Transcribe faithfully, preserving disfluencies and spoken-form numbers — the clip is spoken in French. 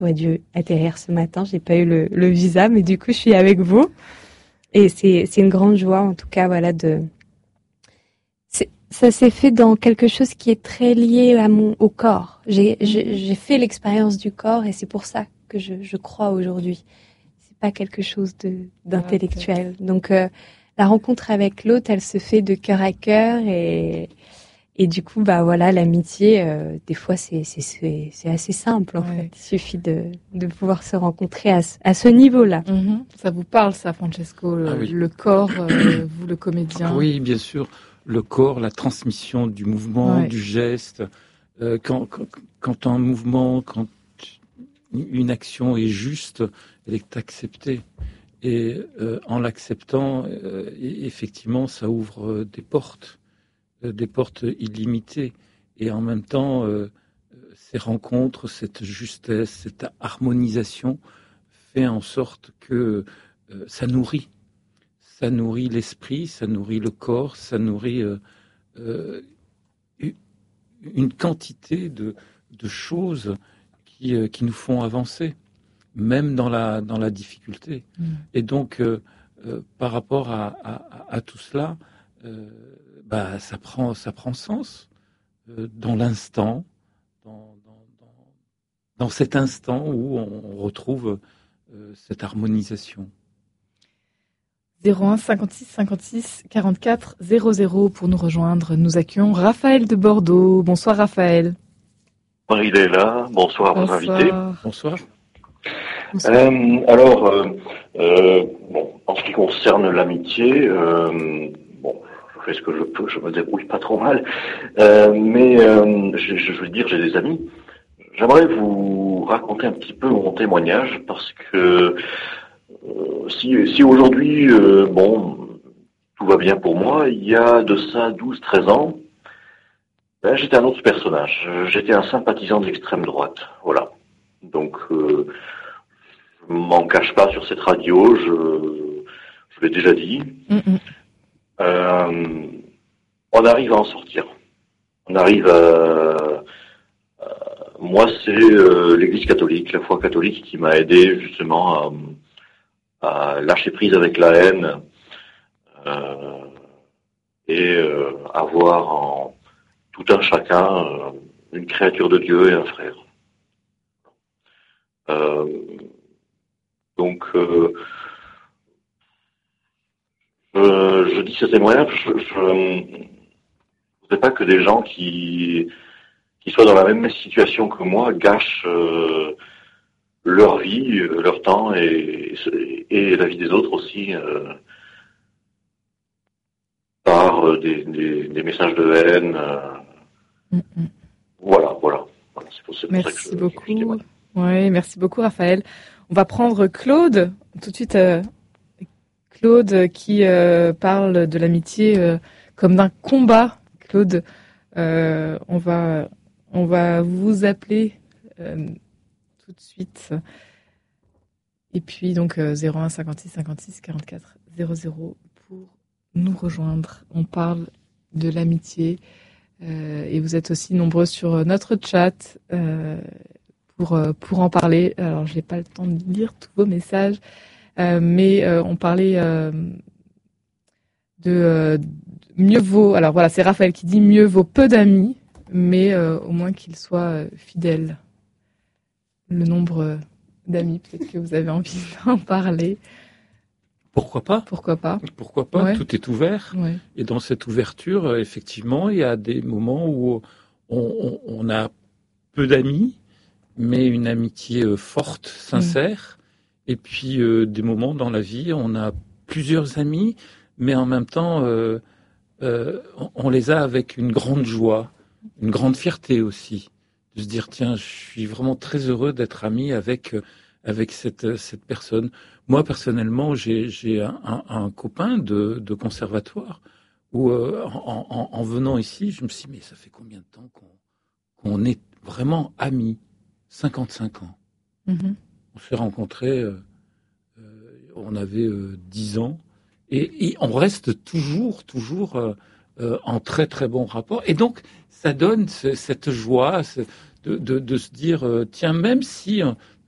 j'aurais dû atterrir ce matin, j'ai pas eu le, le visa, mais du coup, je suis avec vous. Et c'est, c'est une grande joie, en tout cas, voilà, de, c'est, ça s'est fait dans quelque chose qui est très lié à mon, au corps. J'ai, j'ai, j'ai fait l'expérience du corps et c'est pour ça que je, je crois aujourd'hui. C'est pas quelque chose de, d'intellectuel. Donc, euh, la rencontre avec l'autre, elle se fait de cœur à cœur et, et du coup, bah voilà, l'amitié, euh, des fois, c'est, c'est, c'est, c'est assez simple, en Ouais. fait. Il suffit de, de pouvoir se rencontrer à, ce- à ce niveau-là. Mhm. Ça vous parle, ça, Francesco, le, Ah oui. le corps, euh, vous, le comédien. Oui, bien sûr. Le corps, la transmission du mouvement, Ouais. du geste. Euh, quand, quand, quand un mouvement, quand une action est juste, elle est acceptée. Et euh, en l'acceptant, euh, effectivement, ça ouvre euh, des portes, euh, des portes illimitées. Et en même temps, euh, ces rencontres, cette justesse, cette harmonisation fait en sorte que euh, ça nourrit. Ça nourrit l'esprit, ça nourrit le corps, ça nourrit euh, euh, une quantité de, de choses qui, euh, qui nous font avancer, même dans la, dans la difficulté. Mmh. Et donc, euh, euh, par rapport à, à, à tout cela, euh, bah, ça, prend, ça prend sens euh, dans l'instant, dans, dans, dans, dans cet instant où on retrouve euh, cette harmonisation. zéro un cinquante-six cinquante-six quarante-quatre zéro zéro pour nous rejoindre. Nous accueillons Raphaël de Bordeaux. Bonsoir Raphaël. Il est là. Bonsoir à vos invités. Bonsoir. Bonsoir. Euh, alors, euh, euh, bon, en ce qui concerne l'amitié, euh, bon, je fais ce que je peux, je me débrouille pas trop mal, euh, mais euh, je, je veux dire, j'ai des amis. J'aimerais vous raconter un petit peu mon témoignage parce que euh, si, si aujourd'hui, euh, bon, tout va bien pour moi, il y a de ça douze treize ans, ben, j'étais un autre personnage. J'étais un sympathisant de l'extrême droite. Voilà. Donc, euh, je m'en cache pas sur cette radio, je, je l'ai déjà dit. Mm-mm. Euh, on arrive à en sortir. On arrive à... à moi, c'est euh, l'Église catholique, la foi catholique qui m'a aidé justement à, à lâcher prise avec la haine euh, et euh, avoir en tout un chacun euh, une créature de Dieu et un frère. Euh, donc, euh, je, je dis ce témoignage, je ne voudrais pas que des gens qui, qui soient dans la même situation que moi gâchent euh, leur vie, leur temps et, et la vie des autres aussi euh, par des, des, des messages de haine. Euh, Mm-mm. Voilà, voilà. voilà c'est pour, c'est pour Merci ça que je, beaucoup. je témoigne. Oui, merci beaucoup Raphaël. On va prendre Claude tout de suite. Euh, Claude qui euh, parle de l'amitié euh, comme d'un combat. Claude, euh, on va on va vous appeler euh, tout de suite. Et puis donc euh, zéro un cinquante-six cinquante-six quarante-quatre zéro zéro pour nous rejoindre. On parle de l'amitié euh, et vous êtes aussi nombreux sur notre chat euh, pour euh, pour en parler. Alors je n'ai pas le temps de lire tous vos messages, euh, mais euh, on parlait euh, de euh, mieux vaut. Alors voilà, c'est Raphaël qui dit mieux vaut peu d'amis, mais euh, au moins qu'ils soient euh, fidèles. Le nombre euh, d'amis, peut-être que vous avez envie d'en parler. Pourquoi pas ? Pourquoi pas ? Pourquoi pas ? Ouais. Tout est ouvert. Ouais. Et dans cette ouverture, euh, effectivement, il y a des moments où on, on, on a peu d'amis, mais une amitié euh, forte, sincère. Mmh. Et puis euh, des moments dans la vie, on a plusieurs amis, mais en même temps, euh, euh, on, on les a avec une grande joie, une grande fierté aussi, de se dire tiens, je suis vraiment très heureux d'être ami avec euh, avec cette cette personne. Moi personnellement, j'ai j'ai un, un, un copain de, de conservatoire où euh, en, en, en venant ici, je me suis dit mais ça fait combien de temps qu'on qu'on est vraiment amis? cinquante-cinq ans. Mmh. On s'est rencontrés, euh, euh, on avait euh, dix ans, et, et on reste toujours, toujours euh, euh, en très très bon rapport. Et donc, ça donne ce, cette joie ce, de, de, de se dire, euh, tiens, même si euh,